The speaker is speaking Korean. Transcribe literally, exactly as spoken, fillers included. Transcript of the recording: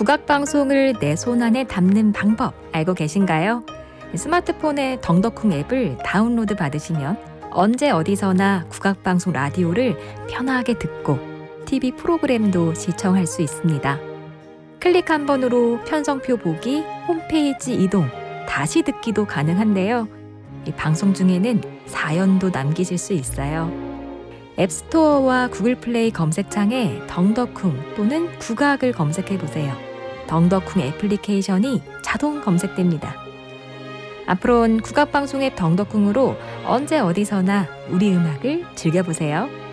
국악방송을 내 손안에 담는 방법 알고 계신가요? 스마트폰의 덩덕쿵 앱을 다운로드 받으시면 언제 어디서나 국악방송 라디오를 편하게 듣고 티비 프로그램도 시청할 수 있습니다. 클릭 한 번으로 편성표 보기, 홈페이지 이동, 다시 듣기도 가능한데요. 이 방송 중에는 사연도 남기실 수 있어요. 앱스토어와 구글 플레이 검색창에 덩덕쿵 또는 국악을 검색해 보세요. 덩덕쿵 애플리케이션이 자동 검색됩니다. 앞으로는 국악방송 앱 덩덕쿵으로 언제 어디서나 우리 음악을 즐겨보세요.